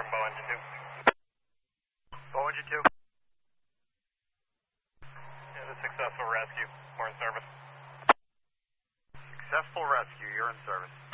confirm Bow engine 2. Bow engine 2. Yeah, the successful rescue. We're in service. Successful rescue, you're in service.